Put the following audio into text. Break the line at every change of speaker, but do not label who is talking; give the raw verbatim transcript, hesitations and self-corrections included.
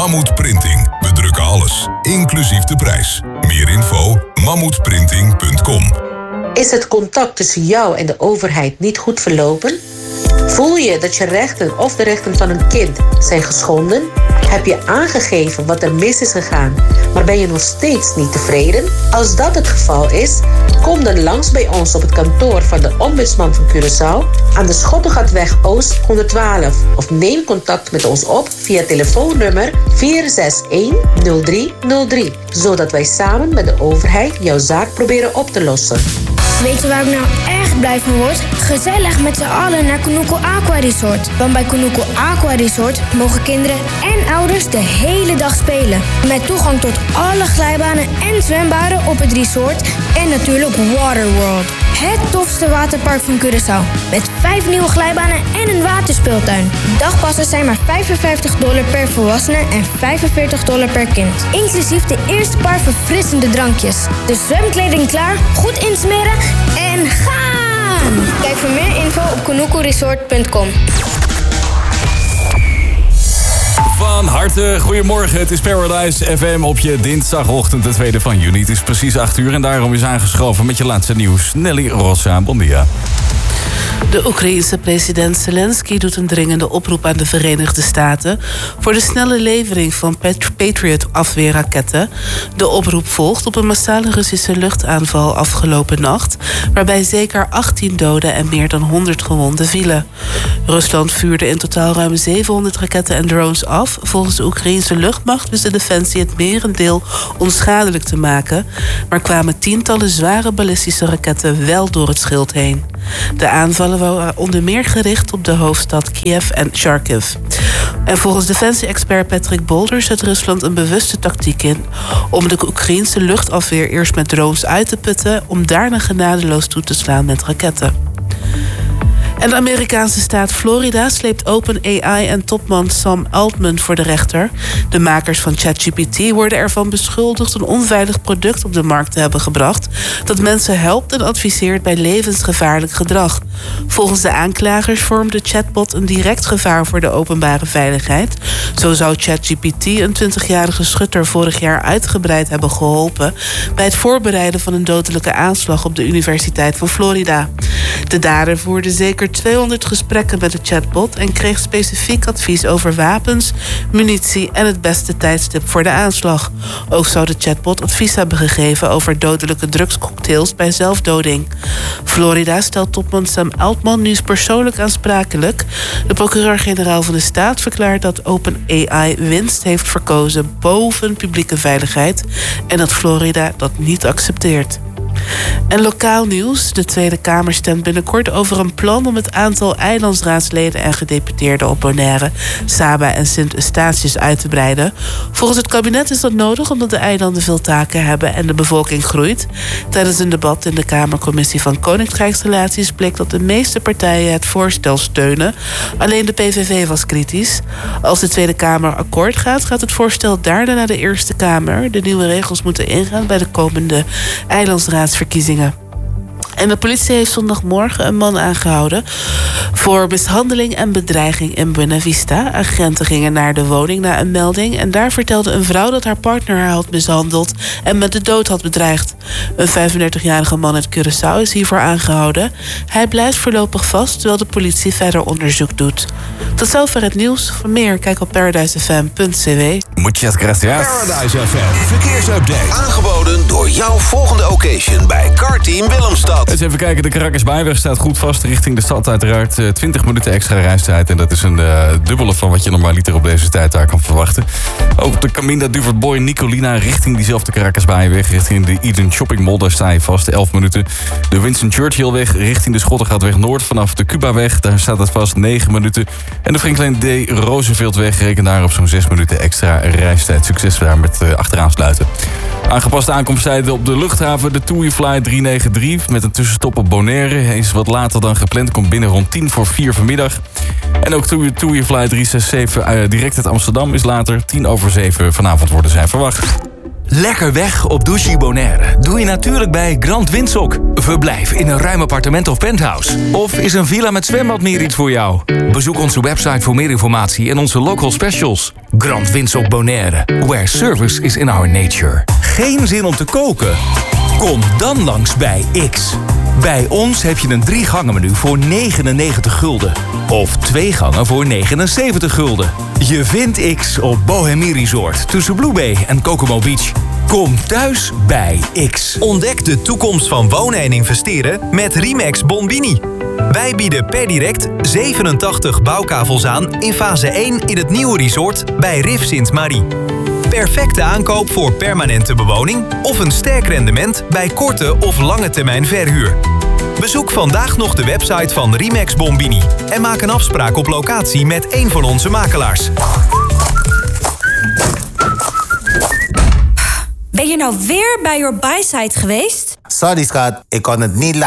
Mammoet Printing. We drukken alles, inclusief de prijs. Meer info, mammoet printing punt com.
Is het contact tussen jou en de overheid niet goed verlopen? Voel je dat je rechten of de rechten van een kind zijn geschonden? Heb je aangegeven wat er mis is gegaan, maar ben je nog steeds niet tevreden? Als dat het geval is, kom dan langs bij ons op het kantoor van de Ombudsman van Curaçao aan de Schottegatweg Oost honderdtwaalf of neem contact met ons op via telefoonnummer vier zes een nul drie nul drie, zodat wij samen met de overheid jouw zaak proberen op te lossen.
Weet je waar ik nou echt blij van word? Gezellig met z'n allen naar Kunuku Aqua Resort. Want bij Kunuku Aqua Resort mogen kinderen en ouders de hele dag spelen. Met toegang tot alle glijbanen en zwembaden op het resort. En natuurlijk Waterworld. Het tofste waterpark van Curaçao. Met vijf nieuwe glijbanen en een waterspeeltuin. Dagpassen zijn maar vijfenvijftig dollar per volwassene en vijfenveertig dollar per kind. Inclusief de eerste paar verfrissende drankjes. De zwemkleding klaar, goed insmeren en gaan! Kijk voor meer info op kunuku resort punt com.
Van harte goedemorgen, het is Paradise F M op je dinsdagochtend, de tweede van juni. Het is precies acht uur en daarom is aangeschoven met je laatste nieuws. Nelly Rossa, bon dia.
De Oekraïense president Zelensky doet een dringende oproep aan de Verenigde Staten voor de snelle levering van Patriot-afweerraketten. De oproep volgt op een massale Russische luchtaanval afgelopen nacht, waarbij zeker achttien doden en meer dan honderd gewonden vielen. Rusland vuurde in totaal ruim zevenhonderd raketten en drones af. Volgens de Oekraïense luchtmacht wist de defensie het merendeel onschadelijk te maken, maar kwamen tientallen zware ballistische raketten wel door het schild heen. De aanvallen waren onder meer gericht op de hoofdstad Kiev en Kharkiv. En volgens defensie-expert Patrick Bolder zet Rusland een bewuste tactiek in om de Oekraïense luchtafweer eerst met drones uit te putten, om daarna genadeloos toe te slaan met raketten. En de Amerikaanse staat Florida sleept OpenAI en topman Sam Altman voor de rechter. De makers van ChatGPT worden ervan beschuldigd een onveilig product op de markt te hebben gebracht dat mensen helpt en adviseert bij levensgevaarlijk gedrag. Volgens de aanklagers vormde de chatbot een direct gevaar voor de openbare veiligheid. Zo zou ChatGPT een twintigjarige schutter vorig jaar uitgebreid hebben geholpen bij het voorbereiden van een dodelijke aanslag op de Universiteit van Florida. De dader voerde zeker tweehonderd gesprekken met de chatbot en kreeg specifiek advies over wapens, munitie en het beste tijdstip voor de aanslag. Ook zou de chatbot advies hebben gegeven over dodelijke drugscocktails bij zelfdoding. Florida stelt topman Sam Altman nu persoonlijk aansprakelijk. De procureur-generaal van de staat verklaart dat OpenAI winst heeft verkozen boven publieke veiligheid en dat Florida dat niet accepteert. En lokaal nieuws. De Tweede Kamer stemt binnenkort over een plan om het aantal eilandsraadsleden en gedeputeerden op Bonaire, Saba en Sint-Eustatius uit te breiden. Volgens het kabinet is dat nodig omdat de eilanden veel taken hebben en de bevolking groeit. Tijdens een debat in de Kamercommissie van Koninkrijksrelaties bleek dat de meeste partijen het voorstel steunen. Alleen de P V V was kritisch. Als de Tweede Kamer akkoord gaat, gaat het voorstel daarna naar de Eerste Kamer. De nieuwe regels moeten ingaan bij de komende eilandsraadsverkiezingen. En de politie heeft zondagmorgen een man aangehouden voor mishandeling en bedreiging in Buena Vista. Agenten gingen naar de woning na een melding en daar vertelde een vrouw dat haar partner haar had mishandeld en met de dood had bedreigd. Een vijfendertigjarige man uit Curaçao is hiervoor aangehouden. Hij blijft voorlopig vast terwijl de politie verder onderzoek doet. Tot zover het nieuws. Voor meer kijk op paradise f m punt c w.
Muchas gracias.
Paradise F M verkeersupdate. Aangeboden door jouw volgende occasion bij Karteam Willemstad.
Eens even kijken, de Caracas Bijweg staat goed vast richting de stad uiteraard. Uh, twintig minuten extra reistijd en dat is een uh, dubbele van wat je normaliter op deze tijd daar kan verwachten. Ook op de Caminda Duvert Boy Nicolina richting diezelfde Caracas Bijweg, richting de Eden Shopping Mall, daar sta je vast, elf minuten. De Winston Churchillweg richting de Schottegaatweg Noord vanaf de Cubaweg, daar staat het vast, negen minuten. En de Franklin D. Rooseveltweg, reken daar op zo'n zes minuten extra reistijd. Succes daar met uh, achteraan sluiten. Aangepaste aankomsttijden op de luchthaven, de TUIfly driehonderdnegenennegentig met een tussenstop op Bonaire. Hij is wat later dan gepland, komt binnen rond tien voor vier vanmiddag. En ook TUIfly driehonderdzesenzestig uh, direct uit Amsterdam is later, tien over zeven vanavond worden zij verwacht.
Lekker weg op Douche Bonaire doe je natuurlijk bij Grand Windsock. Verblijf in een ruim appartement of penthouse. Of is een villa met zwembad meer iets voor jou? Bezoek onze website voor meer informatie en onze local specials. Grand Windsock Bonaire, where service is in our nature. Geen zin om te koken? Kom dan langs bij X. Bij ons heb je een drie gangen menu voor negenennegentig gulden. Of twee gangen voor negenenzeventig gulden. Je vindt X op Bohemie Resort tussen Blue Bay en Kokomo Beach. Kom thuis bij X.
Ontdek de toekomst van wonen en investeren met Remax Bonbini. Wij bieden per direct zevenentachtig bouwkavels aan in fase één in het nieuwe resort bij Rif Sint-Marie. Perfecte aankoop voor permanente bewoning of een sterk rendement bij korte of lange termijn verhuur. Bezoek vandaag nog de website van Remax Bonbini en maak een afspraak op locatie met een van onze makelaars.
Ben je nou weer bij Your Buy site geweest?
Sorry schat, ik kon het niet laten.